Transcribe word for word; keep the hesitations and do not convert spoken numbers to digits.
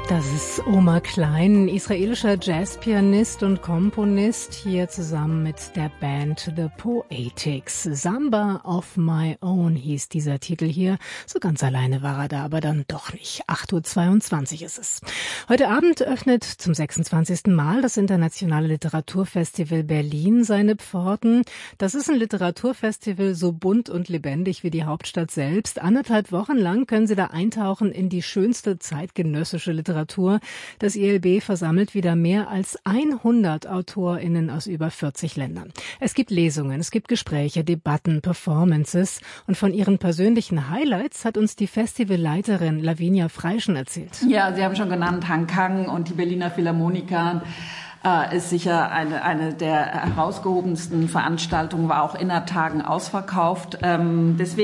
Das ist Omar Klein, israelischer Jazzpianist und Komponist, hier zusammen mit der Band The Poetics. Samba of My Own hieß dieser Titel hier. So ganz alleine war er da, aber dann doch nicht. acht Uhr zweiundzwanzig ist es. Heute Abend öffnet zum sechsundzwanzigsten Mal das Internationale Literaturfestival Berlin seine Pforten. Das ist ein Literaturfestival so bunt und lebendig wie die Hauptstadt selbst. Anderthalb Wochen lang können Sie da eintauchen in die schönste zeitgenössische Literatur. Literatur. Das I L B versammelt wieder mehr als hundert AutorInnen aus über vierzig Ländern. Es gibt Lesungen, es gibt Gespräche, Debatten, Performances. Und von ihren persönlichen Highlights hat uns die Festivalleiterin Lavinia Freischen erzählt. Ja, Sie haben schon genannt, Han Kang und die Berliner Philharmoniker. Äh, ist sicher eine, eine der herausgehobensten Veranstaltungen, war auch innertagen ausverkauft. Ähm, deswegen